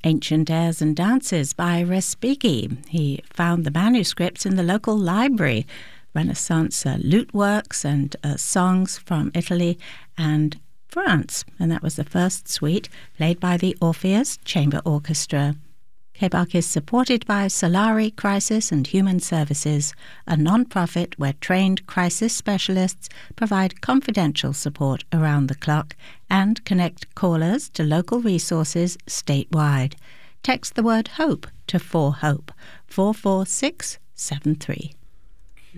Ancient Airs and Dances by Respighi. He found the manuscripts in the local library. Renaissance lute works and songs from Italy and France. And that was the first suite, played by the Orpheus Chamber Orchestra. KBARC is supported by Solari Crisis and Human Services, a non-profit where trained crisis specialists provide confidential support around the clock and connect callers to local resources statewide. Text the word HOPE to 4HOPE, 44673.